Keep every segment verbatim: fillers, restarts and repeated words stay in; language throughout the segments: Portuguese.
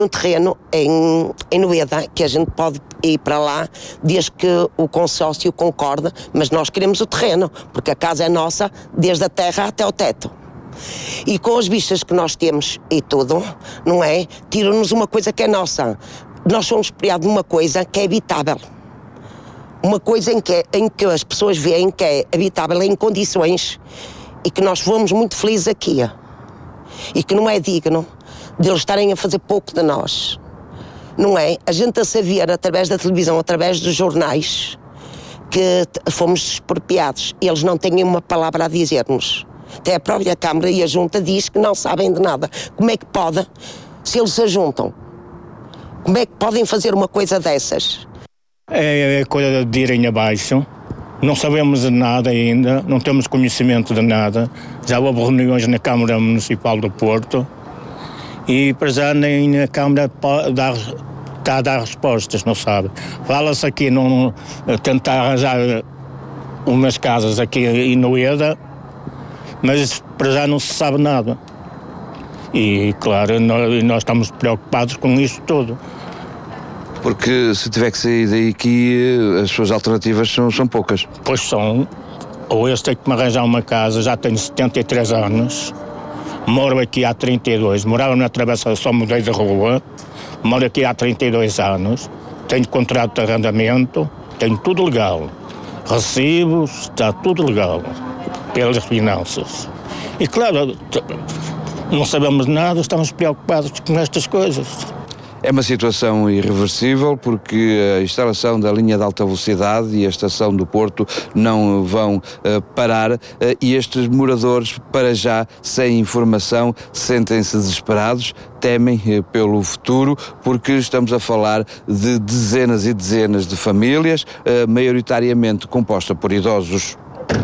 Um terreno em, em Noeda, que a gente pode ir para lá desde que o consórcio concorde, mas nós queremos o terreno, porque a casa é nossa desde a terra até ao teto. E com as vistas que nós temos e tudo, não é? Tiram-nos uma coisa que é nossa. Nós somos criados numa coisa que é habitável. Uma coisa em que, em que as pessoas veem que é habitável em condições e que nós fomos muito felizes aqui. E que não é digno de eles estarem a fazer pouco de nós. Não é? A gente a saber, através da televisão, através dos jornais, que fomos expropriados. E eles não têm uma palavra a dizer-nos. Até a própria Câmara e a Junta diz que não sabem de nada. Como é que pode, se eles se juntam, como é que podem fazer uma coisa dessas? É coisa de irem abaixo. Não sabemos de nada ainda, não temos conhecimento de nada. Já houve reuniões na Câmara Municipal do Porto. E para já nem a Câmara dá, está a dar respostas, não sabe. Fala-se aqui num, tentar arranjar umas casas aqui em Noeda, mas para já não se sabe nada. E claro, nós, nós estamos preocupados com isto tudo. Porque se tiver que sair daqui, as suas alternativas são, são poucas. Pois são. Ou eu tenho que me arranjar uma casa, já tenho setenta e três anos. Moro aqui há trinta e dois, morava na Travessa, só mudei de rua, moro aqui há trinta e dois anos, tenho contrato de arrendamento, tenho tudo legal, recibos, está tudo legal, pelas finanças. E claro, não sabemos nada, estamos preocupados com estas coisas. É uma situação irreversível porque a instalação da linha de alta velocidade e a estação do Porto não vão uh, parar uh, e estes moradores, para já, sem informação, sentem-se desesperados, temem uh, pelo futuro, porque estamos a falar de dezenas e dezenas de famílias, uh, maioritariamente composta por idosos.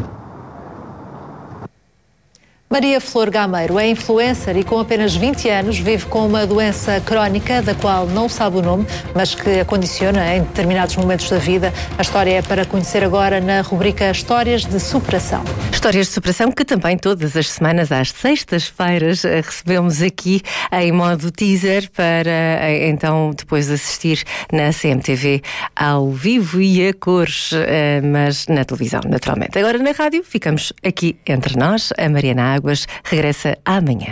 Maria Flor Gameiro é influencer e com apenas vinte anos vive com uma doença crónica da qual não sabe o nome, mas que a condiciona em determinados momentos da vida. A história é para conhecer agora na rubrica Histórias de Superação. Histórias de superação que também todas as semanas, às sextas-feiras, recebemos aqui em modo teaser para então depois assistir na C M T V ao vivo e a cores, mas na televisão, naturalmente. Agora na rádio ficamos aqui entre nós, a Mariana Águas regressa amanhã.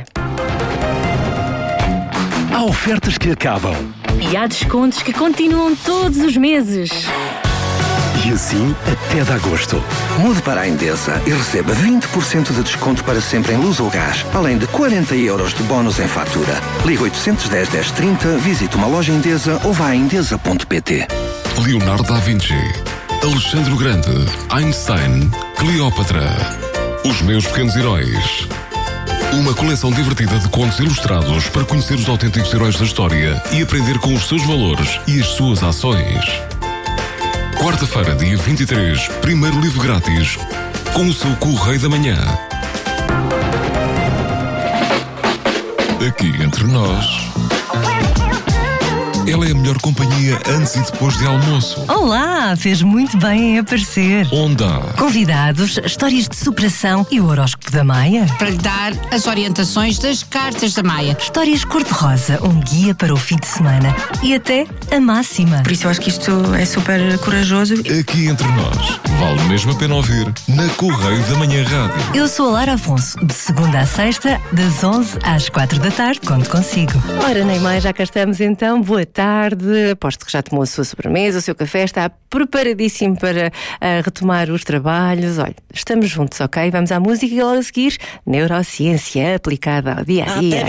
Há ofertas que acabam. E há descontos que continuam todos os meses. E assim até de agosto. Mude para a Endesa e receba vinte por cento de desconto para sempre em luz ou gás, além de quarenta euros de bónus em fatura. Ligue oitocentos e dez, dez trinta, visite uma loja Endesa ou vá a endesa ponto pt. Leonardo da Vinci, Alexandre o Grande, Einstein, Cleópatra. Os Meus Pequenos Heróis. Uma coleção divertida de contos ilustrados para conhecer os autênticos heróis da história e aprender com os seus valores e as suas ações. Quarta-feira, dia vinte e três, primeiro livro grátis com o seu Correio da Manhã. Aqui entre nós, ela é a melhor companhia antes e depois de almoço. Olá, fez muito bem em aparecer. Onde há Convidados, histórias de superação e o horóscopo da Maia. Para lhe dar as orientações das cartas da Maia. Histórias cor-de-rosa, um guia para o fim de semana. E até a máxima. Por isso eu acho que isto é super corajoso. Aqui entre nós, vale mesmo a pena ouvir na Correio da Manhã Rádio. Eu sou a Lara Afonso, de segunda à sexta, das onze às quatro da tarde, conto consigo. Ora, nem mais, já cá estamos então. Boa tarde, aposto que já tomou a sua sobremesa, o seu café, está preparadíssimo para uh, retomar os trabalhos. Olha, estamos juntos, ok? Vamos à música e logo a seguir, neurociência aplicada ao dia a dia.